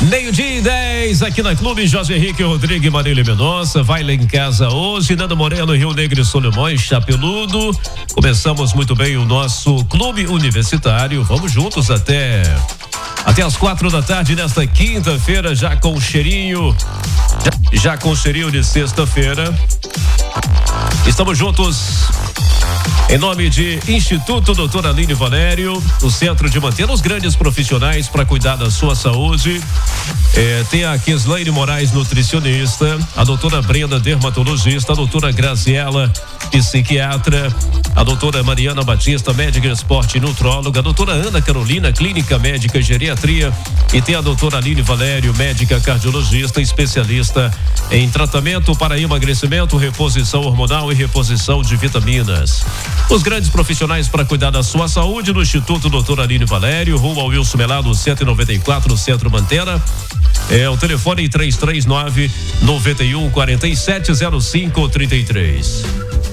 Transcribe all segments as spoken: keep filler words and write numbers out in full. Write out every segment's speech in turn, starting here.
Meio-dia e dez, aqui na Clube Jorge Henrique Rodrigues e Marília Mendonça. Vai lá em casa hoje, Nando Moreno, Rio Negro e Solimões, Chapeludo. Começamos muito bem o nosso Clube Universitário. Vamos juntos até até as quatro da tarde nesta quinta-feira, já com cheirinho, já, já com cheirinho de sexta-feira. Estamos juntos em nome de Instituto Doutor Aline Valério, o centro de manter os grandes profissionais para cuidar da sua saúde. É, tem a Kislaine Moraes, nutricionista, a doutora Brenda, dermatologista, a doutora Graziela, psiquiatra, a doutora Mariana Batista, médica esporte e nutróloga, a doutora Ana Carolina, clínica médica e geriatria, e tem a doutora Aline Valério, médica cardiologista, especialista em tratamento para emagrecimento, reposição hormonal e reposição de vitaminas. Os grandes profissionais para cuidar da sua saúde no Instituto Doutor Aline Valério, Rua Wilson Melado, cento e noventa e quatro, Centro Mantera. É o telefone três três nove, nove um quatro sete, zero cinco três três.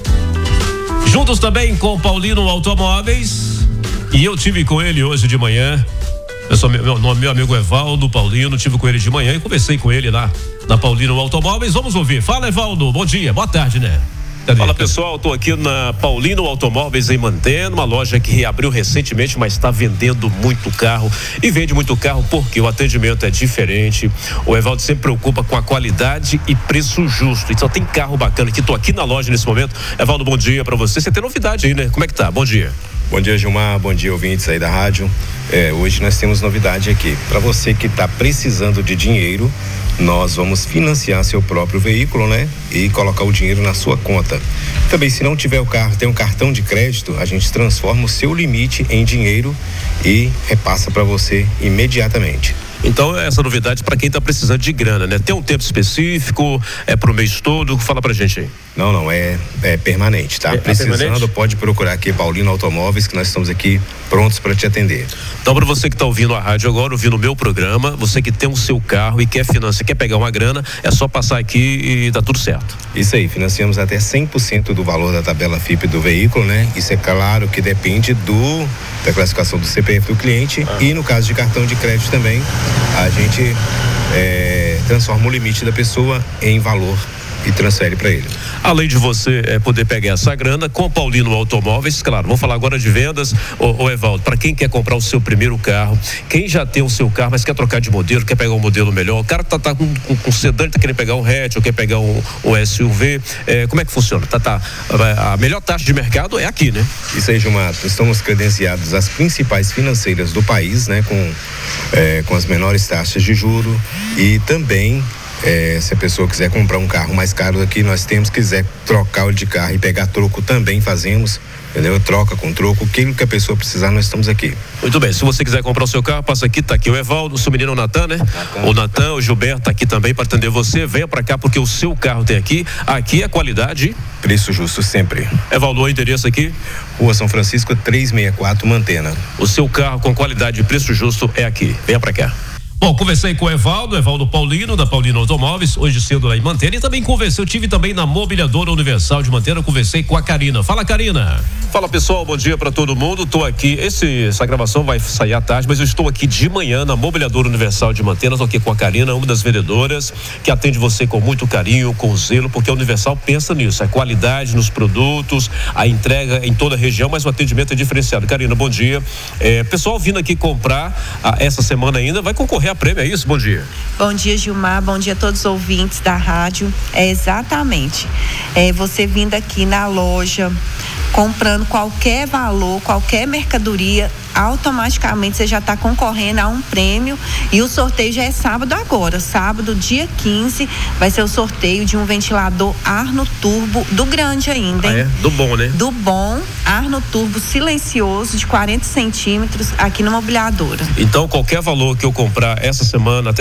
Juntos também com Paulino Automóveis, e eu tive com ele hoje de manhã. Eu sou meu, meu, meu amigo Evaldo Paulino, tive com ele de manhã e conversei com ele lá na Paulino Automóveis. Vamos ouvir. Fala, Evaldo, bom dia, boa tarde, né? Cadê? Fala, pessoal, estou aqui na Paulino Automóveis em Mantena, uma loja que reabriu recentemente, mas está vendendo muito carro, e vende muito carro porque o atendimento é diferente. O Evaldo sempre preocupa com a qualidade e preço justo, então tem carro bacana aqui. Estou aqui na loja nesse momento. Evaldo, bom dia para você. Você tem novidade aí, né? Como é que tá? Bom dia. Bom dia, Gilmar, bom dia, ouvintes aí da rádio. É, hoje nós temos novidade aqui. Para você que está precisando de dinheiro, nós vamos financiar seu próprio veículo, né? E colocar o dinheiro na sua conta. Também, se não tiver o carro, tem um cartão de crédito, a gente transforma o seu limite em dinheiro e repassa para você imediatamente. Então, essa novidade para quem está precisando de grana, né? Tem um tempo específico, é pro mês todo? Fala pra gente aí. Não, não, é, é permanente, tá? É, precisando, é permanente? Pode procurar aqui Paulino Automóveis, que nós estamos aqui prontos para te atender. Então, para você que está ouvindo a rádio agora, ouvindo o meu programa, você que tem o seu carro e quer financiar, quer pegar uma grana, é só passar aqui e dá tudo certo. Isso aí, financiamos até cem por cento do valor da tabela F I P do veículo, né? Isso é claro que depende do da classificação do C P F do cliente, ah. E no caso de cartão de crédito também, a gente é, transforma o limite da pessoa em valor e transfere para ele. Além de você é, poder pegar essa grana com Paulino Automóveis, claro, vamos falar agora de vendas. Ô, ô Evaldo, para quem quer comprar o seu primeiro carro, quem já tem o seu carro, mas quer trocar de modelo, quer pegar um modelo melhor, o cara tá, tá com, com, com sedã, tá querendo pegar um hatch, ou quer pegar um, um S U V, é, como é que funciona? Tá, tá, a melhor taxa de mercado é aqui, né? Isso aí, Gilmar, estamos credenciados às principais financeiras do país, né? Com, é, com as menores taxas de juro, e também É, se a pessoa quiser comprar um carro mais caro aqui, nós temos, quiser trocar o de carro e pegar troco, também fazemos, entendeu? Troca com troco, aquilo que a pessoa precisar, nós estamos aqui. Muito bem, se você quiser comprar o seu carro, passa aqui, tá aqui o Evaldo, o seu menino Natan, né? Natan. O Natan, o Gilberto tá aqui também para atender você. Venha para cá porque o seu carro tem aqui, aqui é qualidade, preço justo sempre. Evaldo, o endereço aqui? Rua São Francisco trezentos e sessenta e quatro, Mantena. O seu carro com qualidade e preço justo é aqui. Venha para cá. Bom, conversei com o Evaldo, Evaldo Paulino, da Paulino Automóveis, hoje cedo lá em Mantena, e também conversei, eu tive também na Mobiliadora Universal de Mantena, conversei com a Karina. Fala, Karina. Fala, pessoal, bom dia para todo mundo. Tô aqui, esse, essa gravação vai sair à tarde, mas eu estou aqui de manhã na Mobiliadora Universal de Mantena. Estou aqui com a Karina, uma das vendedoras que atende você com muito carinho, com zelo, porque a Universal pensa nisso, a qualidade nos produtos, a entrega em toda a região, mas o atendimento é diferenciado. Karina, bom dia. É, pessoal vindo aqui comprar a, essa semana ainda, vai concorrer a prêmio, é isso? Bom dia. Bom dia, Gilmar, bom dia a todos os ouvintes da rádio. É exatamente, é você vindo aqui na loja, comprando qualquer valor, qualquer mercadoria, automaticamente você já está concorrendo a um prêmio, e o sorteio já é sábado agora, sábado dia quinze, vai ser o sorteio de um ventilador Arno Turbo, do grande ainda, hein? Ah, é? Do bom, né? Do bom, Arno Turbo silencioso de quarenta centímetros aqui na Mobiliadora. Então, qualquer valor que eu comprar essa semana, até